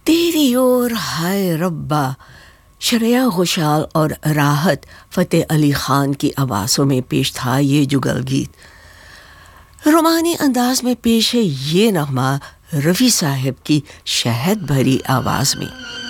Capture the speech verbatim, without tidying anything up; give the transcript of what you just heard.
तेरी ओर हाय रब्बा, श्रेया घोषाल और राहत फ़तेह अली ख़ान की आवाज़ों में पेश था ये जुगल गीत। रोमानी अंदाज में पेश है ये नग़मा रफ़ी साहब की शहद भरी आवाज़ में।